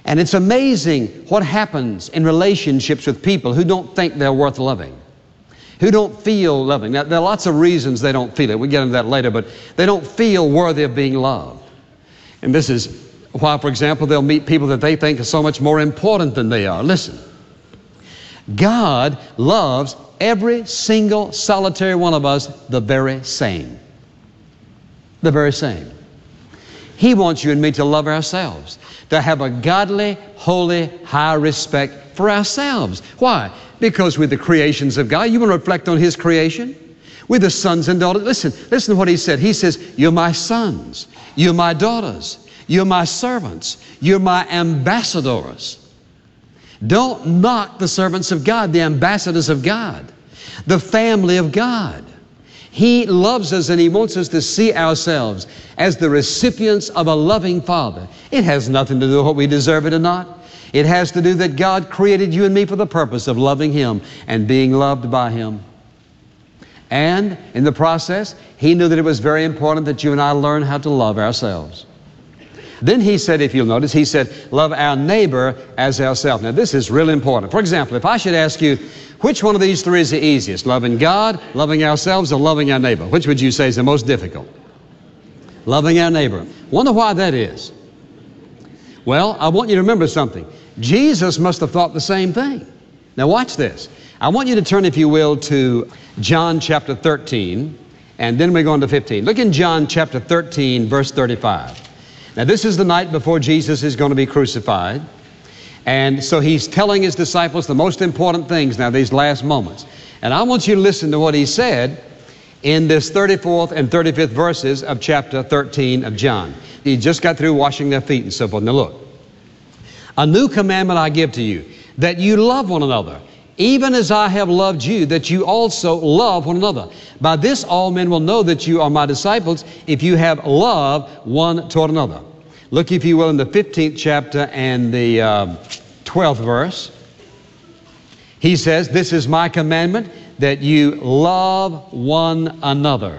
And it's amazing what happens in relationships with people who don't think they're worth loving, who don't feel loving. Now, there are lots of reasons they don't feel it. We'll get into that later, but they don't feel worthy of being loved. And this is why, for example, they'll meet people that they think are so much more important than they are. Listen, God loves every single solitary one of us the very same. The very same. He wants you and me to love ourselves, to have a godly, holy, high respect for ourselves. Why? Because we're the creations of God. You want to reflect on His creation? We're the sons and daughters. Listen to what He said. He says, you're my sons, you're my daughters, you're my servants, you're my ambassadors. Don't knock the servants of God, the ambassadors of God, the family of God. He loves us and He wants us to see ourselves as the recipients of a loving Father. It has nothing to do with what we deserve it or not. It has to do that God created you and me for the purpose of loving Him and being loved by Him. And in the process, He knew that it was very important that you and I learn how to love ourselves. Then He said, if you'll notice, He said, love our neighbor as ourselves. Now this is really important. For example, if I should ask you, which one of these three is the easiest? Loving God, loving ourselves, or loving our neighbor? Which would you say is the most difficult? Loving our neighbor. Wonder why that is. Well, I want you to remember something. Jesus must have thought the same thing. Now watch this. I want you to turn, if you will, to John chapter 13, and then we're going to 15. Look in John chapter 13, verse 35. Now this is the night before Jesus is going to be crucified. And so He's telling His disciples the most important things now, these last moments. And I want you to listen to what He said in this 34th and 35th verses of chapter 13 of John. He just got through washing their feet and so forth. Now look, a new commandment I give to you, that you love one another, even as I have loved you, that you also love one another. By this all men will know that you are my disciples, if you have love one toward another. Look, if you will, in the 15th chapter and the 12th verse. He says, this is my commandment, that you love one another.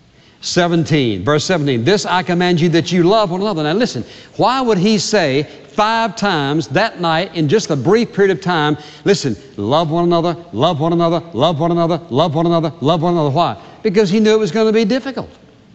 17, verse 17, this I command you, that you love one another. Now listen, why would He say 5 times that night in just a brief period of time, listen, love one another, love one another, love one another, love one another, love one another. Why? Because He knew it was going to be difficult.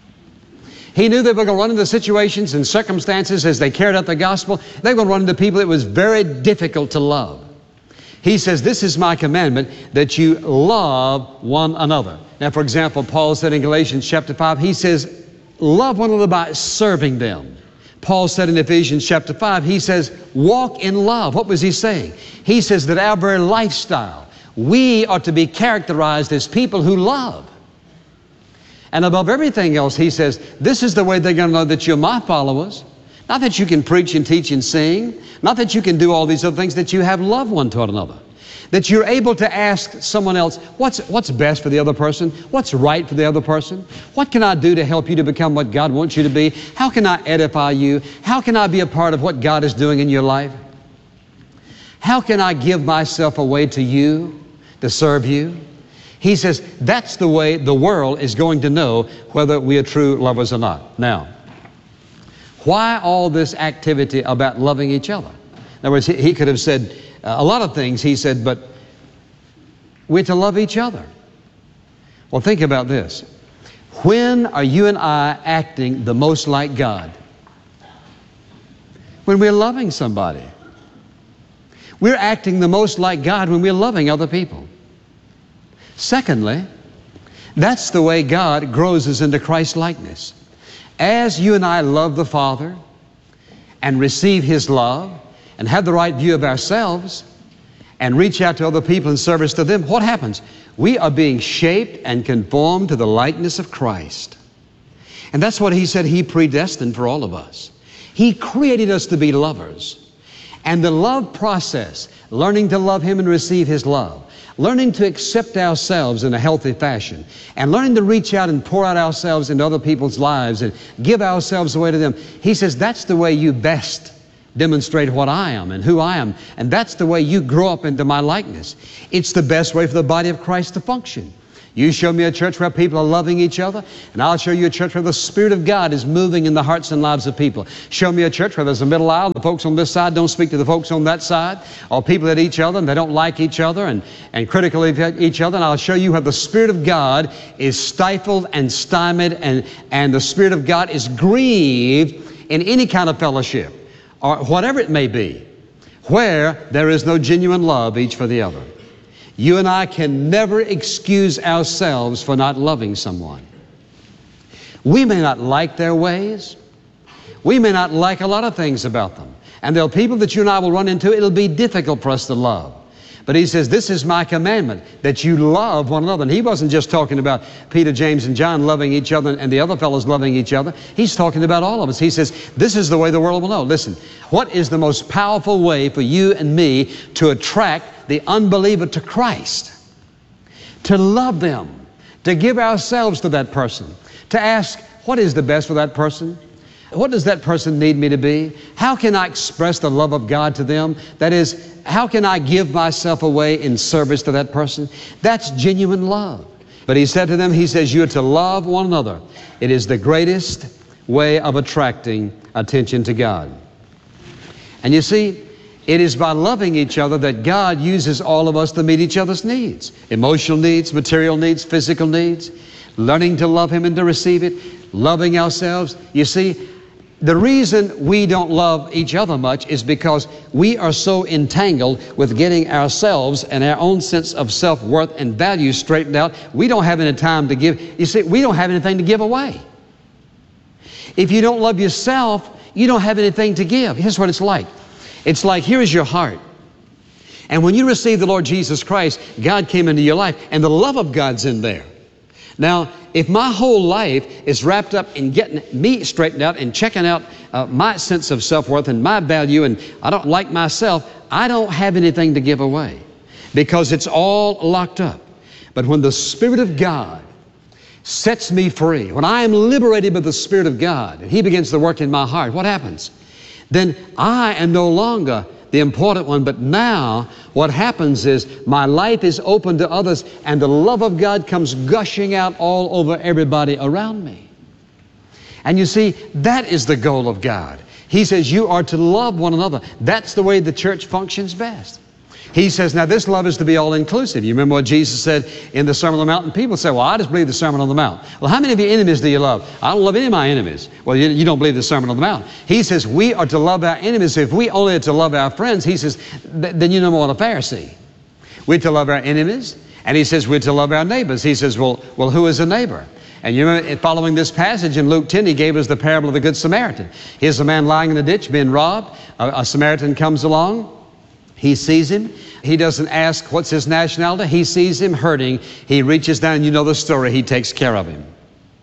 He knew they were going to run into situations and circumstances as they carried out the gospel. They were going to run into people it was very difficult to love. He says, this is my commandment, that you love one another. Now, for example, Paul said in Galatians chapter 5, he says, love one another by serving them. Paul said in Ephesians chapter 5, he says, walk in love. What was he saying? He says that our very lifestyle, we are to be characterized as people who love. And above everything else, he says, this is the way they're going to know that you're my followers. Not that you can preach and teach and sing. Not that you can do all these other things, that you have love one toward another. That you're able to ask someone else, what's best for the other person? What's right for the other person? What can I do to help you to become what God wants you to be? How can I edify you? How can I be a part of what God is doing in your life? How can I give myself away to you to serve you? He says that's the way the world is going to know whether we are true lovers or not. Now, why all this activity about loving each other? In other words, he could have said a lot of things. He said, but we're to love each other. Well, think about this. When are you and I acting the most like God? When we're loving somebody. We're acting the most like God when we're loving other people. Secondly, that's the way God grows us into Christ's likeness. As you and I love the Father and receive His love and have the right view of ourselves and reach out to other people in service to them, what happens? We are being shaped and conformed to the likeness of Christ. And that's what He said He predestined for all of us. He created us to be lovers. And the love process, learning to love Him and receive His love, learning to accept ourselves in a healthy fashion, and learning to reach out and pour out ourselves into other people's lives and give ourselves away to them. He says that's the way you best demonstrate what I am and who I am. And that's the way you grow up into my likeness. It's the best way for the body of Christ to function. You show me a church where people are loving each other, and I'll show you a church where the Spirit of God is moving in the hearts and lives of people. Show me a church where there's a middle aisle, the folks on this side don't speak to the folks on that side, or people at each other and they don't like each other and critical of each other, and I'll show you how the Spirit of God is stifled and stymied, and the Spirit of God is grieved in any kind of fellowship, or whatever it may be, where there is no genuine love each for the other. You and I can never excuse ourselves for not loving someone. We may not like their ways. We may not like a lot of things about them. And there are people that you and I will run into, it'll be difficult for us to love. But he says, this is my commandment, that you love one another. And he wasn't just talking about Peter, James, and John loving each other and the other fellows loving each other. He's talking about all of us. He says, this is the way the world will know. Listen, what is the most powerful way for you and me to attract the unbeliever to Christ? To love them, to give ourselves to that person, to ask, what is the best for that person? What does that person need me to be? How can I express the love of God to them? That is, how can I give myself away in service to that person? That's genuine love. But he said to them, he says, you are to love one another. It is the greatest way of attracting attention to God. And you see, it is by loving each other that God uses all of us to meet each other's needs. Emotional needs, material needs, physical needs. Learning to love Him and to receive it. Loving ourselves. You see, the reason we don't love each other much is because we are so entangled with getting ourselves and our own sense of self-worth and value straightened out. We don't have any time to give. You see, we don't have anything to give away. If you don't love yourself, you don't have anything to give. Here's what it's like. It's like, here is your heart. And when you receive the Lord Jesus Christ, God came into your life, and the love of God's in there. Now, if my whole life is wrapped up in getting me straightened out and checking out my sense of self-worth and my value, and I don't like myself, I don't have anything to give away because it's all locked up. But when the Spirit of God sets me free, when I am liberated by the Spirit of God, and He begins to work in my heart, what happens? Then I am no longer the important one, but now what happens is my life is open to others, and the love of God comes gushing out all over everybody around me. And you see, that is the goal of God. He says you are to love one another. That's the way the church functions best. He says, now this love is to be all-inclusive. You remember what Jesus said in the Sermon on the Mount? And people say, well, I just believe the Sermon on the Mount. Well, how many of your enemies do you love? I don't love any of my enemies. Well, you don't believe the Sermon on the Mount. He says we are to love our enemies. If we only are to love our friends, he says, then you're no more than a Pharisee. We're to love our enemies, and he says we're to love our neighbors. He says, well, who is a neighbor? And you remember, following this passage in Luke 10, he gave us the parable of the Good Samaritan. Here's a man lying in the ditch being robbed. A Samaritan comes along. He sees him. He doesn't ask what's his nationality. He sees him hurting. He reaches down, and you know the story. He takes care of him.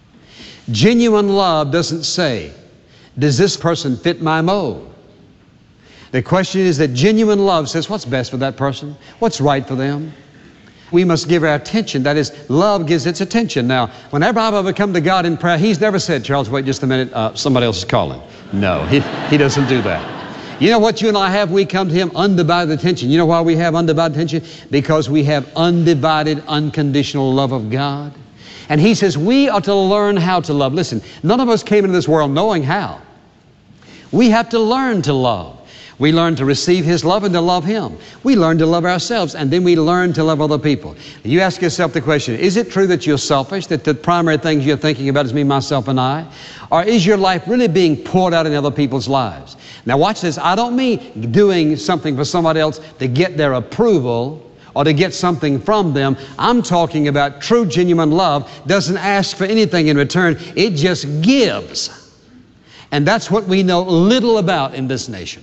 Genuine love doesn't say, does this person fit my mold? The question is that genuine love says, what's best for that person? What's right for them? We must give our attention. That is, love gives its attention. Now, whenever I've ever come to God in prayer, He's never said, Charles, wait just a minute, somebody else is calling. No, He doesn't do that. You know what you and I have? We come to Him undivided attention. You know why we have undivided attention? Because we have undivided, unconditional love of God. And He says we are to learn how to love. Listen, none of us came into this world knowing how. We have to learn to love. We learn to receive His love and to love Him. We learn to love ourselves, and then we learn to love other people. You ask yourself the question, is it true that you're selfish, that the primary things you're thinking about is me, myself, and I? Or is your life really being poured out in other people's lives? Now watch this. I don't mean doing something for somebody else to get their approval or to get something from them. I'm talking about true, genuine love doesn't ask for anything in return. It just gives. And that's what we know little about in this nation.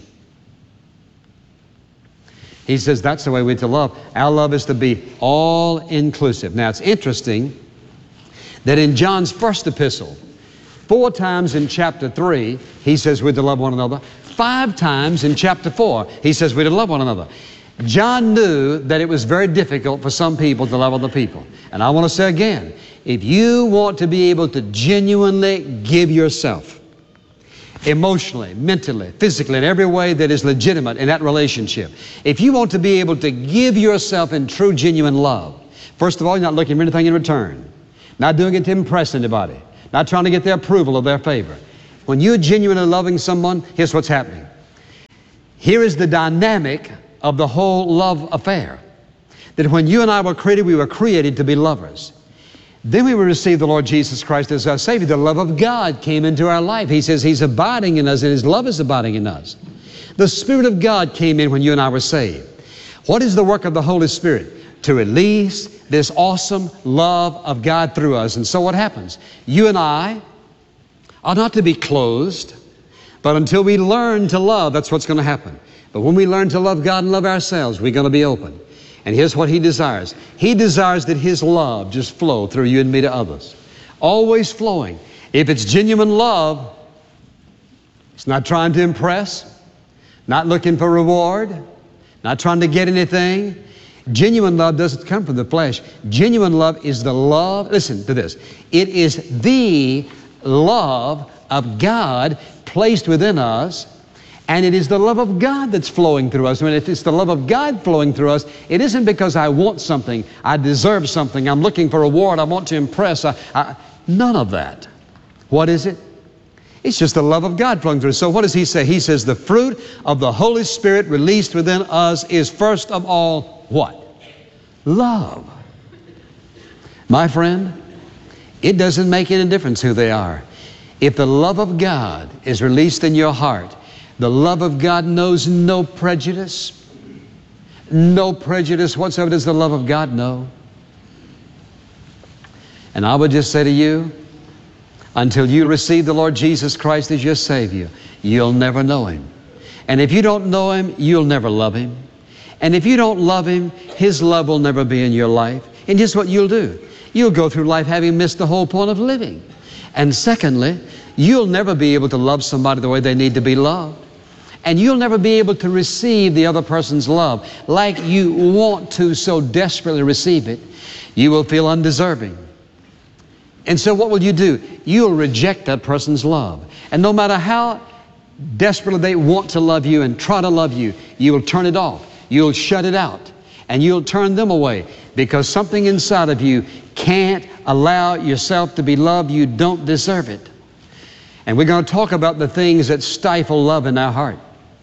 He says that's the way we're to love. Our love is to be all-inclusive. Now, it's interesting that in John's first epistle, 4 times in chapter 3, he says we're to love one another. 5 times in chapter 4, he says we're to love one another. John knew that it was very difficult for some people to love other people. And I want to say again, if you want to be able to genuinely give yourself, emotionally, mentally, physically, in every way that is legitimate in that relationship. If you want to be able to give yourself in true, genuine love First of all, you're not looking for anything in return. Not doing it to impress anybody. Not trying to get their approval or their favor. When you're genuinely loving someone, here's what's happening. Here is the dynamic of the whole love affair. That when you and I were created to be lovers. Then we will receive the Lord Jesus Christ as our Savior. The love of God came into our life. He says He's abiding in us and His love is abiding in us. The Spirit of God came in when you and I were saved. What is the work of the Holy Spirit? To release this awesome love of God through us. And so what happens? You and I are not to be closed, but until we learn to love, that's what's going to happen. But when we learn to love God and love ourselves, we're going to be open. And here's what He desires. He desires that His love just flow through you and me to others. Always flowing. If it's genuine love, it's not trying to impress, not looking for reward, not trying to get anything. Genuine love doesn't come from the flesh. Genuine love is the love, listen to this, it is the love of God placed within us, and it is the love of God that's flowing through us. I mean, if it's the love of God flowing through us, it isn't because I want something, I deserve something, I'm looking for a reward, I want to impress. None of that. What is it? It's just the love of God flowing through us. So what does He say? He says the fruit of the Holy Spirit released within us is first of all what? Love. My friend, it doesn't make any difference who they are. If the love of God is released in your heart, the love of God knows no prejudice. No prejudice whatsoever does the love of God know. And I would just say to you, until you receive the Lord Jesus Christ as your Savior, you'll never know Him. And if you don't know Him, you'll never love Him. And if you don't love Him, His love will never be in your life. And here's what you'll do. You'll go through life having missed the whole point of living. And secondly, you'll never be able to love somebody the way they need to be loved. And you'll never be able to receive the other person's love like you want to so desperately receive it. You will feel undeserving. And so what will you do? You'll reject that person's love. And no matter how desperately they want to love you and try to love you, you will turn it off. You'll shut it out. And you'll turn them away because something inside of you can't allow yourself to be loved. You don't deserve it. And we're going to talk about the things that stifle love in our heart.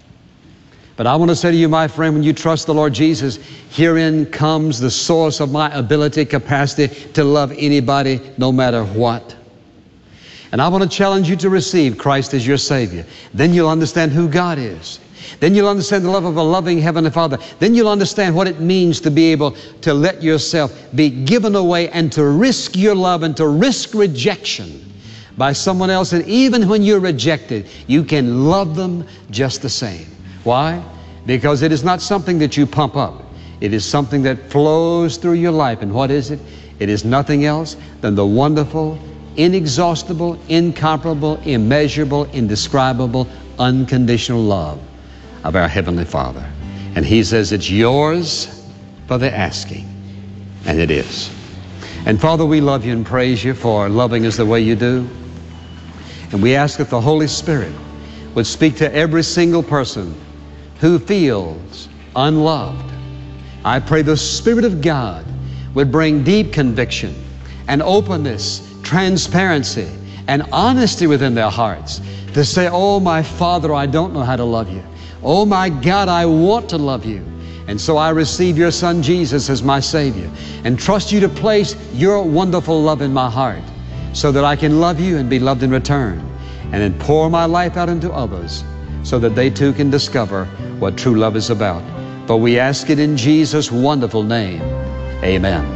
But I want to say to you, my friend, when you trust the Lord Jesus, herein comes the source of my ability, capacity to love anybody, no matter what. And I want to challenge you to receive Christ as your Savior. Then you'll understand who God is. Then you'll understand the love of a loving Heavenly Father. Then you'll understand what it means to be able to let yourself be given away and to risk your love and to risk rejection by someone else. And even when you're rejected, you can love them just the same. Why? Because it is not something that you pump up. It is something that flows through your life. And what is it? It is nothing else than the wonderful, inexhaustible, incomparable, immeasurable, indescribable, unconditional love of our Heavenly Father. And He says it's yours for the asking. And it is. And Father, we love you and praise you for loving us the way you do. And we ask that the Holy Spirit would speak to every single person who feels unloved. I pray the Spirit of God would bring deep conviction and openness, transparency, and honesty within their hearts to say, oh, my Father, I don't know how to love you. Oh, my God, I want to love you. And so I receive your Son Jesus as my Savior and trust you to place your wonderful love in my heart so that I can love you and be loved in return, and then pour my life out into others so that they too can discover what true love is about. For we ask it in Jesus' wonderful name. Amen.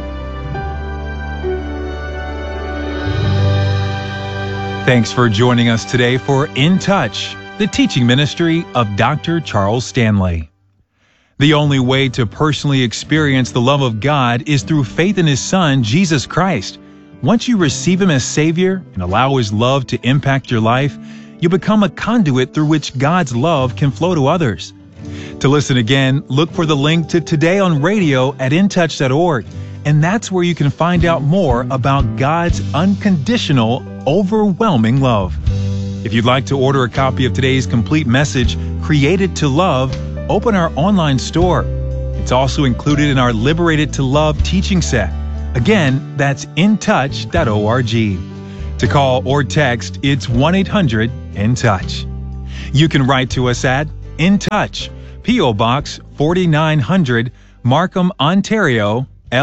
Thanks for joining us today for In Touch, the teaching ministry of Dr. Charles Stanley. The only way to personally experience the love of God is through faith in His Son, Jesus Christ. Once you receive Him as Savior and allow His love to impact your life, you become a conduit through which God's love can flow to others. To listen again, look for the link to Today on Radio at intouch.org, and that's where you can find out more about God's unconditional, overwhelming love. If you'd like to order a copy of today's complete message, Created to Love, open our online store. It's also included in our Liberated to Love teaching set. Again, that's intouch.org. To call or text, it's 1-800-IN-TOUCH. You can write to us at In Touch, P.O. Box 4900, Markham, Ontario,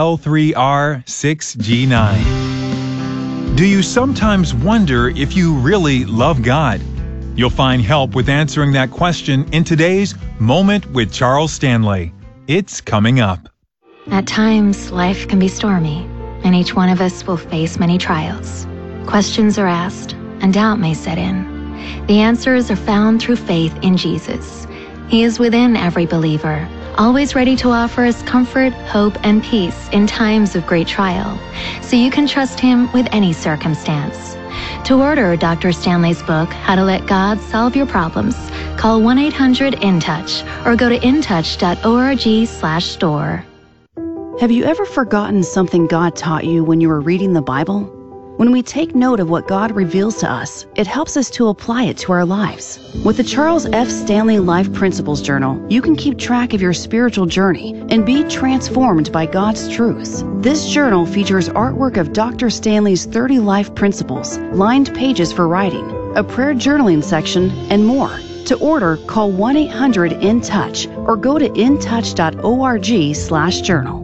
L3R6G9. Do you sometimes wonder if you really love God? You'll find help with answering that question in today's Moment with Charles Stanley. It's coming up. At times, life can be stormy, and each one of us will face many trials. Questions are asked, and doubt may set in. The answers are found through faith in Jesus. He is within every believer, always ready to offer us comfort, hope, and peace in times of great trial, so you can trust Him with any circumstance. To order Dr. Stanley's book, How to Let God Solve Your Problems, call 1-800-IN-TOUCH or go to intouch.org/store. Have you ever forgotten something God taught you when you were reading the Bible? When we take note of what God reveals to us, it helps us to apply it to our lives. With the Charles F. Stanley Life Principles Journal, you can keep track of your spiritual journey and be transformed by God's truths. This journal features artwork of Dr. Stanley's 30 life principles, lined pages for writing, a prayer journaling section, and more. To order, call 1-800-IN-TOUCH or go to intouch.org/journal.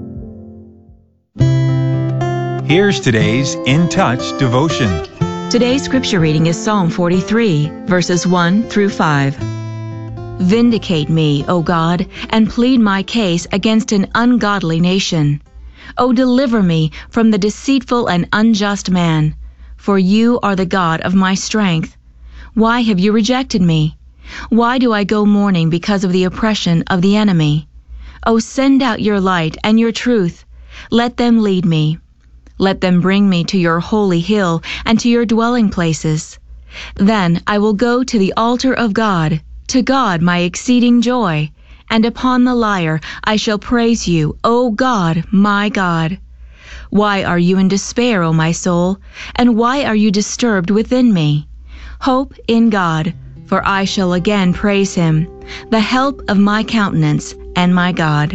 Here's today's In Touch devotion. Today's scripture reading is Psalm 43, verses 1 through 5. Vindicate me, O God, and plead my case against an ungodly nation. O deliver me from the deceitful and unjust man, for you are the God of my strength. Why have you rejected me? Why do I go mourning because of the oppression of the enemy? O send out your light and your truth. Let them lead me. Let them bring me to your holy hill and to your dwelling places. Then I will go to the altar of God, to God my exceeding joy, and upon the lyre I shall praise you, O God, my God. Why are you in despair, O my soul, and why are you disturbed within me? Hope in God, for I shall again praise Him, the help of my countenance and my God.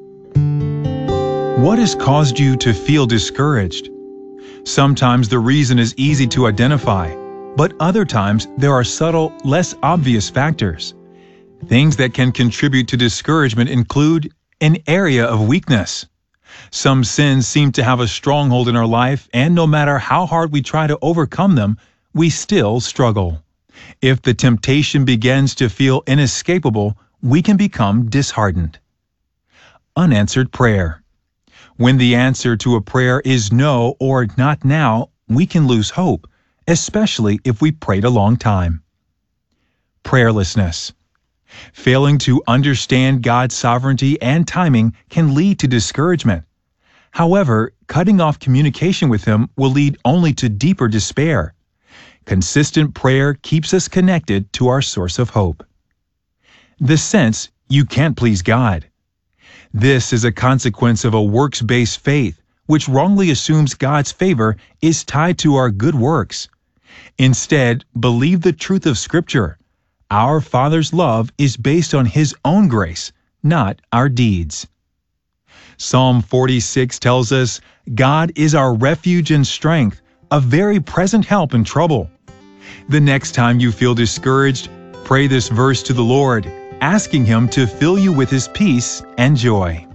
What has caused you to feel discouraged? Sometimes the reason is easy to identify, but other times there are subtle, less obvious factors. Things that can contribute to discouragement include an area of weakness. Some sins seem to have a stronghold in our life, and no matter how hard we try to overcome them, we still struggle. If the temptation begins to feel inescapable, we can become disheartened. Unanswered prayer. When the answer to a prayer is no or not now, we can lose hope, especially if we prayed a long time. Prayerlessness. Failing to understand God's sovereignty and timing can lead to discouragement. However, cutting off communication with Him will lead only to deeper despair. Consistent prayer keeps us connected to our source of hope. The sense you can't please God. This is a consequence of a works-based faith, which wrongly assumes God's favor is tied to our good works. Instead, believe the truth of Scripture. Our Father's love is based on His own grace, not our deeds. Psalm 46 tells us, God is our refuge and strength, a very present help in trouble. The next time you feel discouraged, pray this verse to the Lord, asking Him to fill you with His peace and joy.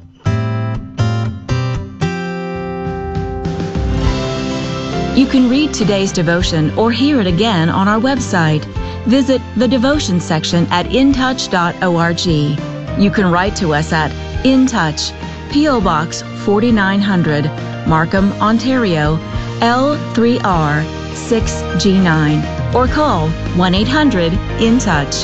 You can read today's devotion or hear it again on our website. Visit the devotion section at intouch.org. You can write to us at In Touch, P.O. Box 4900, Markham, Ontario, L3R6G9, or call 1-800-IN-TOUCH.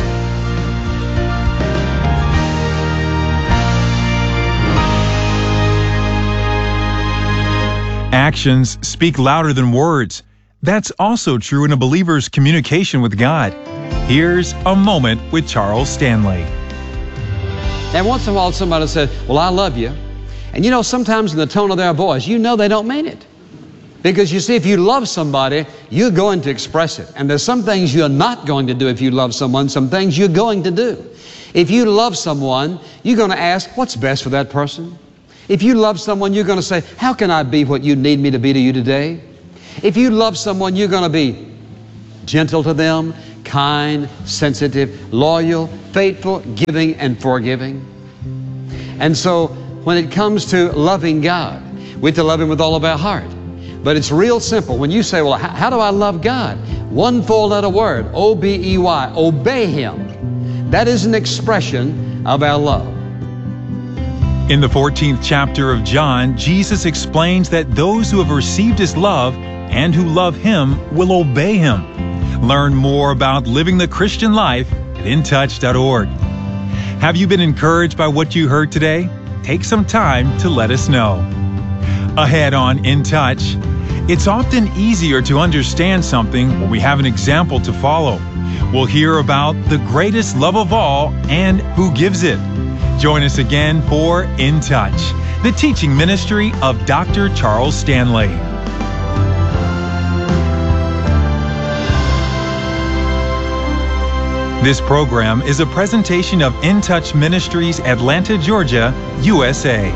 Actions speak louder than words. That's also true in a believer's communication with God. Here's a moment with Charles Stanley. And once in a while somebody said, well, I love you. And you know, sometimes in the tone of their voice, you know they don't mean it. Because you see, if you love somebody, you're going to express it. And there's some things you're not going to do if you love someone, some things you're going to do. If you love someone, you're going to ask, what's best for that person? If you love someone, you're going to say, how can I be what you need me to be to you today? If you love someone, you're going to be gentle to them, kind, sensitive, loyal, faithful, giving, and forgiving. And so when it comes to loving God, we have to love Him with all of our heart. But it's real simple. When you say, well, how do I love God? One four-letter word, O-B-E-Y, obey Him. That is an expression of our love. In the 14th chapter of John, Jesus explains that those who have received His love and who love Him will obey Him. Learn more about living the Christian life at intouch.org. Have you been encouraged by what you heard today? Take some time to let us know. Ahead on In Touch, it's often easier to understand something when we have an example to follow. We'll hear about the greatest love of all and who gives it. Join us again for In Touch, the teaching ministry of Dr. Charles Stanley. This program is a presentation of In Touch Ministries, Atlanta, Georgia, USA.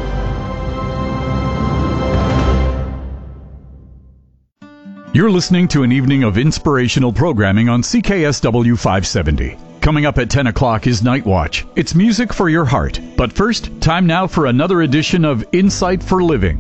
You're listening to an evening of inspirational programming on CKSW 570. Coming up at 10 o'clock is Night Watch. It's music for your heart. But first, time now for another edition of Insight for Living.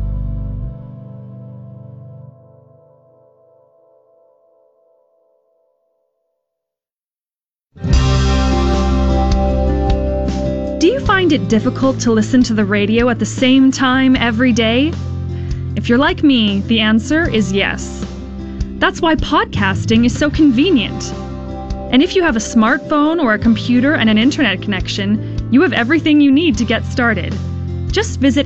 Do you find it difficult to listen to the radio at the same time every day? If you're like me, the answer is yes. That's why podcasting is so convenient. And if you have a smartphone or a computer and an internet connection, you have everything you need to get started. Just visit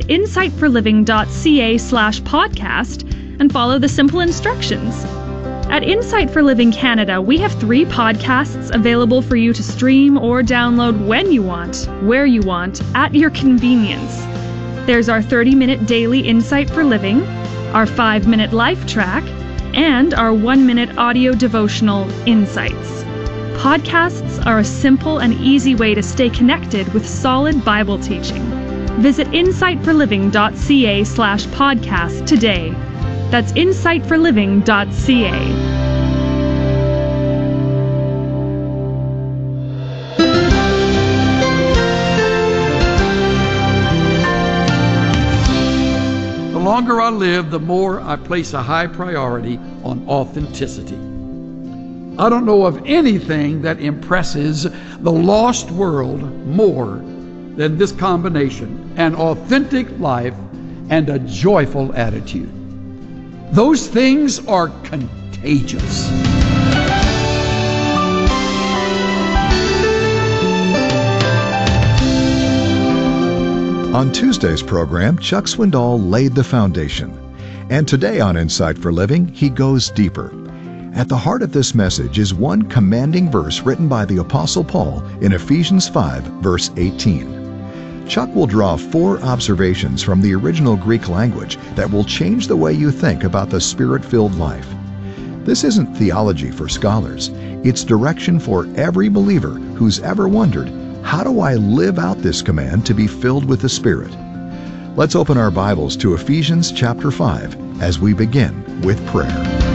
insightforliving.ca/podcast and follow the simple instructions. At Insight for Living Canada, we have 3 podcasts available for you to stream or download when you want, where you want, at your convenience. There's our 30-minute daily Insight for Living, our 5-minute life track, and our 1-minute audio devotional Insights. Podcasts are a simple and easy way to stay connected with solid Bible teaching. Visit insightforliving.ca/podcast today. That's insightforliving.ca. The longer I live, the more I place a high priority on authenticity. I don't know of anything that impresses the lost world more than this combination, an authentic life and a joyful attitude. Those things are contagious. On Tuesday's program, Chuck Swindoll laid the foundation. And today on Insight for Living, he goes deeper. At the heart of this message is one commanding verse written by the Apostle Paul in Ephesians 5, verse 18. Chuck will draw 4 observations from the original Greek language that will change the way you think about the Spirit-filled life. This isn't theology for scholars. It's direction for every believer who's ever wondered, how do I live out this command to be filled with the Spirit? Let's open our Bibles to Ephesians chapter 5 as we begin with prayer.